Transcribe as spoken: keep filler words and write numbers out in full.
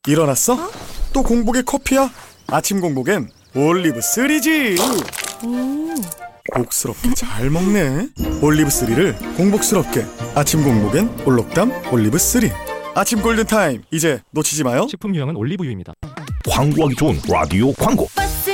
일어났어? 어? 또 공복에 커피야? 아침 공복엔 올리브 쓰리지. 오. 복스럽게 잘 먹네. 올리브 쓰리를 공복스럽게. 아침 공복엔 올록담 올리브 쓰리. 아침 골든타임, 이제 놓치지 마요. 식품 유형은 올리브유입니다. 광고하기 좋은 라디오 광고. 버스